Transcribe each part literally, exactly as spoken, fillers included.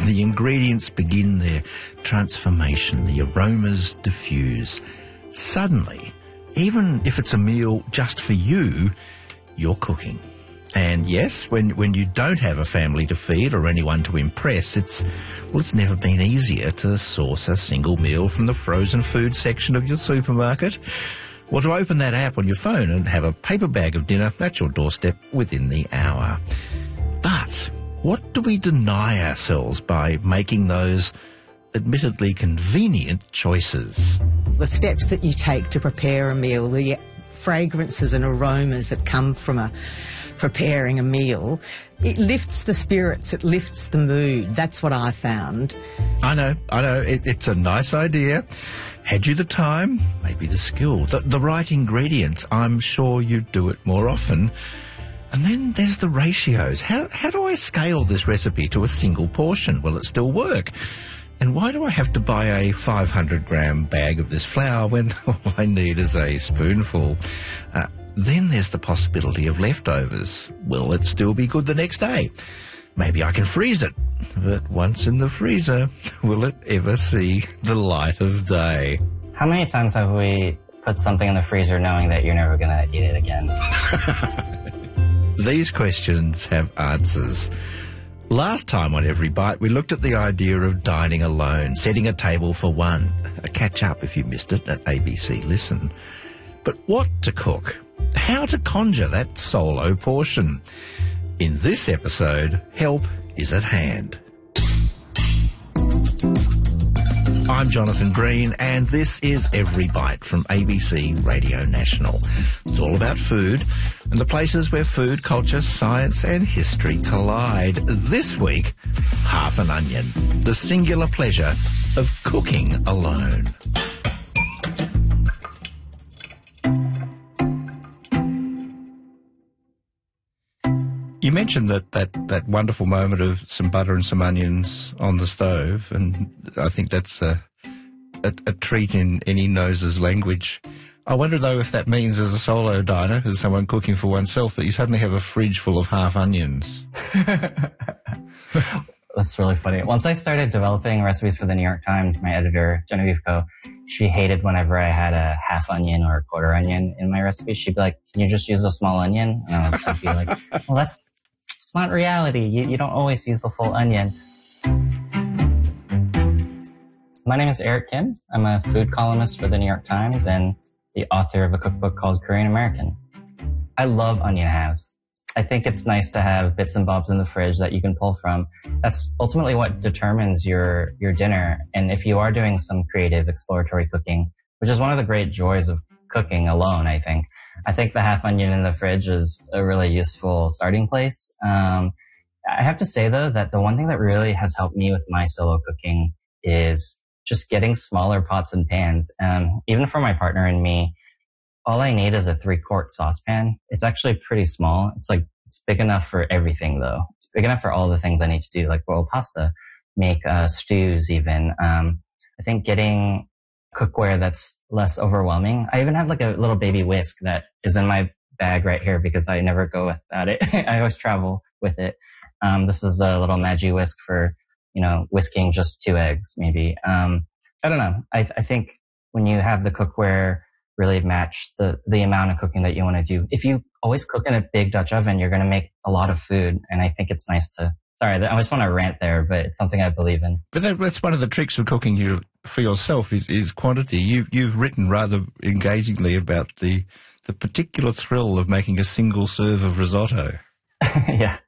The ingredients begin their transformation, the aromas diffuse. Suddenly, even if it's a meal just for you, you're cooking. And yes, when, when you don't have a family to feed or anyone to impress, it's, well, it's never been easier to source a single meal from the frozen food section of your supermarket. Or to open that app on your phone and have a paper bag of dinner at your doorstep within the hour. But what do we deny ourselves by making those admittedly convenient choices? The steps that you take to prepare a meal, the fragrances and aromas that come from a preparing a meal, it lifts the spirits, it lifts the mood. That's what I found. I know, I know, it, it's a nice idea. Had you the time, maybe the skill, the, the right ingredients, I'm sure you'd do it more often. And then there's the ratios. How, how do I scale this recipe to a single portion? Will it still work? And why do I have to buy a five hundred gram bag of this flour when all I need is a spoonful? Uh, then there's the possibility of leftovers. Will it still be good the next day? Maybe I can freeze it. But once in the freezer, will it ever see the light of day? How many times have we put something in the freezer knowing that you're never going to eat it again? These questions have answers. Last time on Every Bite, we looked at the idea of dining alone, setting a table for one. A catch up if you missed it at A B C Listen. But what to cook? How to conjure that solo portion? In this episode, help is at hand. I'm Jonathan Green, and this is Every Bite from A B C Radio National. It's all about food and the places where food, culture, science and history collide. This week, half an onion, the singular pleasure of cooking alone. You mentioned that, that, that wonderful moment of some butter and some onions on the stove, and I think that's a, a, a treat in any nose's language. I wonder, though, if that means as a solo diner, as someone cooking for oneself, that you suddenly have a fridge full of half onions. That's really funny. Once I started developing recipes for the New York Times, my editor, Genevieve Coe, she hated whenever I had a half onion or a quarter onion in my recipe. She'd be like, can you just use a small onion? And I'd be like, well, that's it's not reality. You, you don't always use the full onion. My name is Eric Kim. I'm a food columnist for the New York Times and the author of a cookbook called Korean American. I love onion halves. I think it's nice to have bits and bobs in the fridge that you can pull from. That's ultimately what determines your, your dinner. And if you are doing some creative exploratory cooking, which is one of the great joys of cooking alone, I think, I think the half onion in the fridge is a really useful starting place. Um, I have to say, though, that the one thing that really has helped me with my solo cooking is just getting smaller pots and pans. Um, even for my partner and me, all I need is a three-quart saucepan. It's actually pretty small. It's like, it's big enough for everything, though. It's big enough for all the things I need to do, like boil pasta, make uh, stews even. Um, I think getting cookware that's less overwhelming. I even have like a little baby whisk that is in my bag right here because I never go without it. I always travel with it. Um, this is a little Magi whisk for, you know, whisking just two eggs, maybe. Um, I don't know. I, I think when you have the cookware really match the, the amount of cooking that you want to do. If you always cook in a big Dutch oven, you're going to make a lot of food. And I think it's nice to, sorry, I just want to rant there, but it's something I believe in. But that, that's one of the tricks of cooking you, for yourself is, is quantity. You, you've written rather engagingly about the, the particular thrill of making a single serve of risotto. Yeah.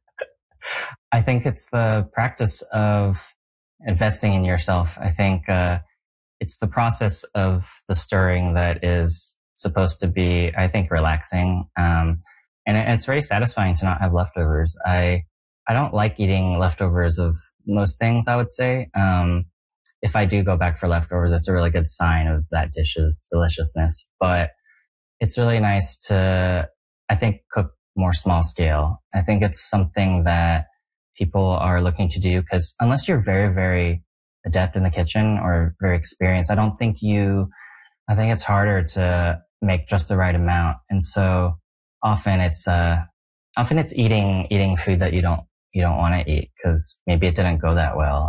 I think it's the practice of investing in yourself. I think, uh, it's the process of the stirring that is supposed to be, I think, relaxing. Um, and it, it's very satisfying to not have leftovers. I, I don't like eating leftovers of most things, I would say. Um, if I do go back for leftovers, it's a really good sign of that dish's deliciousness. But it's really nice to, I think, cook more small scale. I think it's something that people are looking to do because unless you're very, very adept in the kitchen or very experienced, I don't think you, I think it's harder to make just the right amount. And so often it's, uh, often it's eating, eating food that you don't, you don't want to eat because maybe it didn't go that well.